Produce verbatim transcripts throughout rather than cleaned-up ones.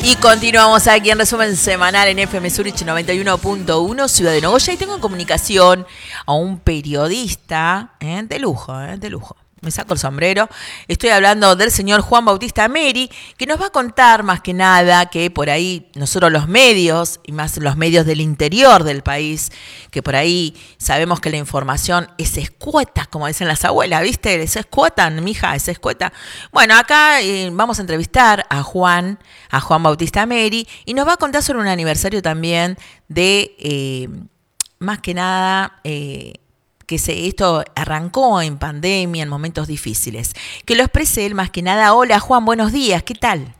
Y continuamos aquí en resumen semanal en F M Zurich noventa y uno punto uno, Ciudad de Nogoyá. Y tengo en comunicación a un periodista ¿eh? de lujo, ¿eh? de lujo. Me saco el sombrero. Estoy hablando del señor Juan Bautista Meri, que nos va a contar más que nada que por ahí nosotros los medios, y más los medios del interior del país, que por ahí sabemos que la información es escueta, como dicen las abuelas, ¿viste? Es escueta, mija, es escueta. Bueno, acá eh, vamos a entrevistar a Juan, a Juan Bautista Meri, y nos va a contar sobre un aniversario también de, eh, más que nada... Eh, que se, esto arrancó en pandemia, en momentos difíciles. Que lo exprese él más que nada. Hola Juan, buenos días, ¿qué tal?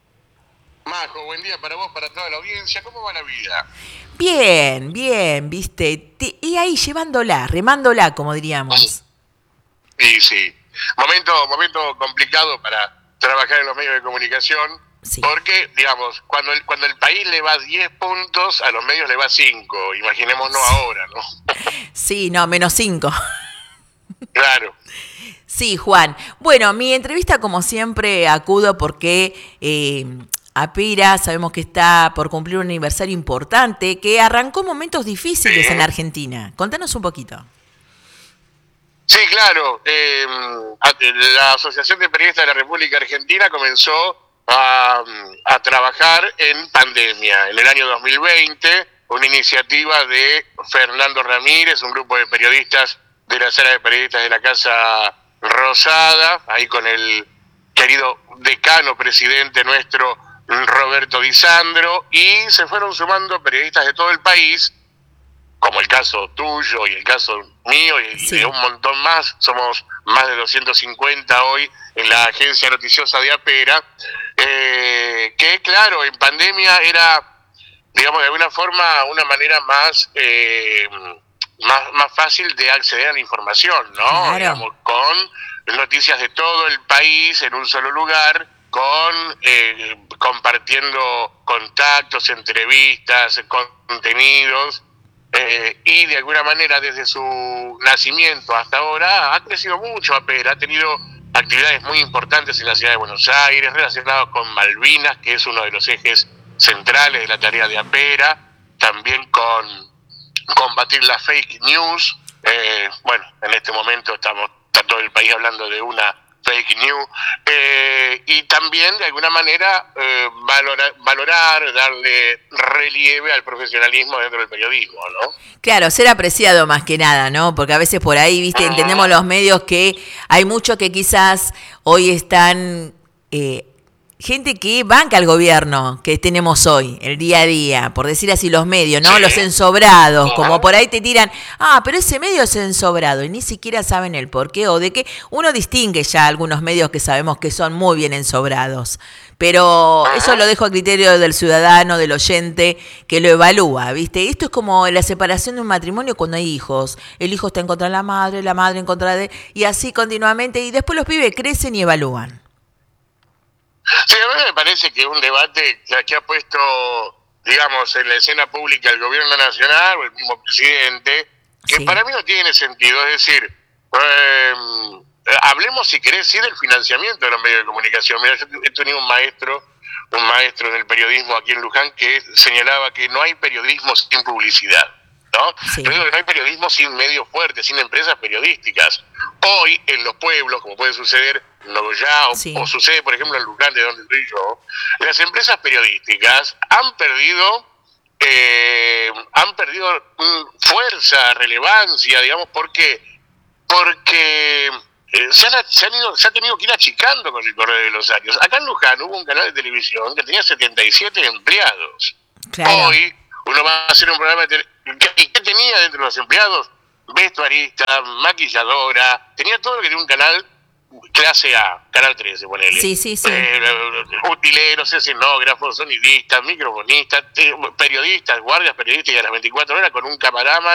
Majo, buen día para vos, para toda la audiencia. ¿Cómo va la vida? Bien, bien, viste. Te, y ahí llevándola, remándola, como diríamos. Sí, sí. Momento, momento complicado para trabajar en los medios de comunicación. Sí. Porque, digamos, cuando el, cuando el país le va diez puntos, a los medios le va cinco. Imaginémonos sí. ahora, ¿no? Sí, no, menos cinco. Claro. Sí, Juan. Bueno, mi entrevista, como siempre, acudo porque eh, Apera, sabemos que está por cumplir un aniversario importante, que arrancó momentos difíciles sí. en Argentina. Contanos un poquito. Sí, claro. Eh, la Asociación de Periodistas de la República Argentina comenzó A, a trabajar en pandemia en el año dos mil veinte, una iniciativa de Fernando Ramírez, un grupo de periodistas de la sala de periodistas de la Casa Rosada, ahí con el querido decano presidente nuestro Roberto Di Sandro, y se fueron sumando periodistas de todo el país, como el caso tuyo y el caso mío y, sí. y de un montón más. Somos más de doscientos cincuenta hoy en la agencia noticiosa de Apera, eh, que claro, en pandemia era, digamos, de alguna forma una manera más eh, más, más fácil de acceder a la información, ¿no? Claro. Digamos, con noticias de todo el país en un solo lugar, con eh, compartiendo contactos, entrevistas, contenidos. Eh, y de alguna manera desde su nacimiento hasta ahora ha crecido mucho Apera, ha tenido actividades muy importantes en la ciudad de Buenos Aires relacionadas con Malvinas, que es uno de los ejes centrales de la tarea de Apera, también con combatir la fake news. Eh, bueno, en este momento estamos está todo el país hablando de una fake news, eh, y también de alguna manera eh, valorar, valorar, darle relieve al profesionalismo dentro del periodismo, ¿no? Claro, ser apreciado más que nada, ¿no? Porque a veces por ahí, viste, entendemos los medios que hay muchos que quizás hoy están... Eh, gente que banca al gobierno que tenemos hoy, el día a día, por decir así los medios, ¿no? Sí. Los ensobrados, uh-huh. como por ahí te tiran, ah, pero ese medio es ensobrado y ni siquiera saben el por qué o de qué. Uno distingue ya algunos medios que sabemos que son muy bien ensobrados, pero uh-huh. eso lo dejo a criterio del ciudadano, del oyente, que lo evalúa, ¿viste? Esto es como la separación de un matrimonio cuando hay hijos. El hijo está en contra de la madre, la madre en contra de... y así continuamente, y después los pibes crecen y evalúan. Sí, a mí me parece que un debate que ha puesto, digamos, en la escena pública el gobierno nacional o el mismo presidente, que sí. para mí no tiene sentido. Es decir, eh, hablemos, si querés, sí, del financiamiento de los medios de comunicación. Mira, yo he tenido un maestro, un maestro del periodismo aquí en Luján que señalaba que no hay periodismo sin publicidad, ¿no? Sí. Yo digo que no hay periodismo sin medios fuertes, sin empresas periodísticas. Hoy, en los pueblos, como puede suceder en Nogoyá o, sí. o sucede, por ejemplo, en Luján, de donde estoy yo, las empresas periodísticas han perdido eh, han perdido mm, fuerza, relevancia, digamos, porque porque eh, se, han, se, han ido, se ha tenido que ir achicando con el correr de los años. Acá en Luján hubo un canal de televisión que tenía setenta y siete empleados. Claro. Hoy uno va a hacer un programa de televisión. ¿Qué, ¿Qué tenía dentro de los empleados? Vestuarista, maquilladora, tenía todo lo que tiene un canal clase A, canal trece, ponele. Sí, sí, sí. Eh, utileros, escenógrafos, sonidistas, microfonistas, periodistas, guardias periodísticas a las veinticuatro horas con un camaraman